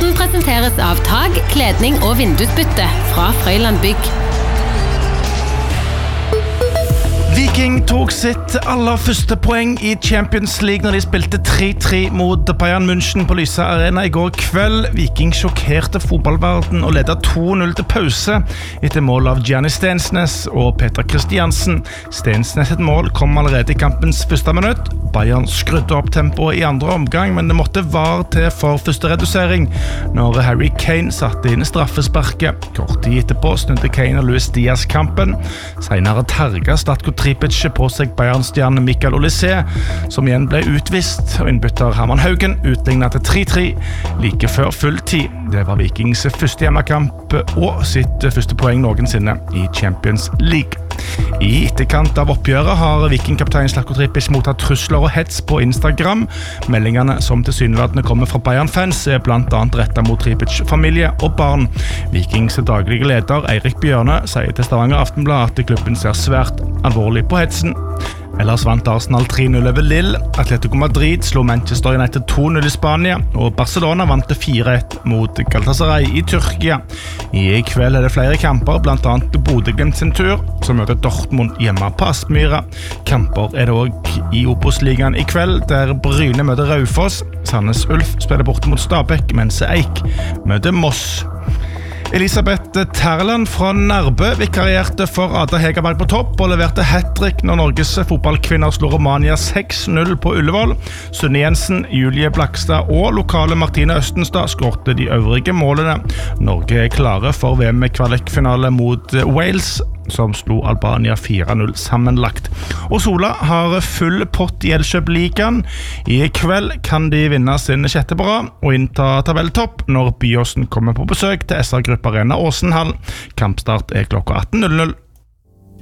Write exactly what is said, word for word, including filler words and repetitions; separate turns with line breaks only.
Podden presenteres av tag, kledning og vindusbytte fra Frøyland Bygg.
Viking tok sitt aller første poeng i Champions League når de spilte tre tre mot Bayern München på Lyse Arena i går kveld. Viking sjokkerte fotballverden og ledet to null til pause etter mål av Gianni Stensnes og Peter Christiansen. Stensnes et mål kom allerede i kampens første minutt. Bayern skrudde opp tempoet i andre omgang, men det måtte var til for første redusering når Harry Kane satte inn straffesparket. Kort tid etterpå snudde Kane og Luis Diaz kampen. Senere terget Zlatko Tripic på seg Bayern-stjernen Mikael Olise, som igjen ble utvist, og innbytter Herman Haugen utlignet til tre tre like før full tid. Det var Vikings første hjemmekamp og sitt første poeng noensinne i Champions League. I etterkant av oppgjøret har Viking-kaptein Zlatko Tripic mottatt trusler og hets på Instagram. Meldingene som tilsynelatende kommer fra Bayern-fans er blant annet rettet mot Tripic familie og barn. Vikings daglige leder Eirik Bjørne sier til Stavanger Aftenblad at klubben ser svært alvorlig på hetsen. Ellers vant Arsenal tre null over Lille, Atletico Madrid slo Manchester United to null i Spania, og Barcelona vant fire ett mot Galatasaray i Tyrkia. I kveld er det flere kamper, blant annet Bodø/Glimt sin tur, som møter Dortmund hjemme på Aspmyra. Kamper er det også i Obos-ligaen i kveld, der Bryne møter Raufoss. Sandnes Ulf spiller borte mot Stabæk, mens Eik møter Moss. Elisabeth Terland fra Nærbø vikarierte for Ada Hegerberg på topp og leverte hat-trick når Norges fotballkvinner slo Romania seks null på Ullevål. Sunne Jensen, Julie Blakstad og lokale Martine Østenstad skårte de øvrige målene. Norge er klare for V M-kvalikfinale mot Wales, som slo Albania fire null sammenlagt. Og Sola har full pott i Elkjøp-ligaen. I kveld kan de vinne sin sjette på rad og innta tabelltopp når Byåsen kommer på besøk til S R Gruppe Arena Åsenhall. Kampstart er klokka atten null null.